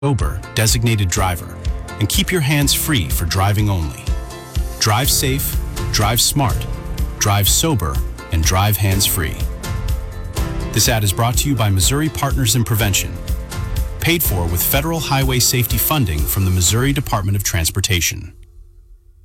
sober, designated driver, and keep your hands free for driving only. Drive safe, drive smart, drive sober, and drive hands-free. This ad is brought to you by Missouri Partners in Prevention, paid for with federal highway safety funding from the Missouri Department of Transportation.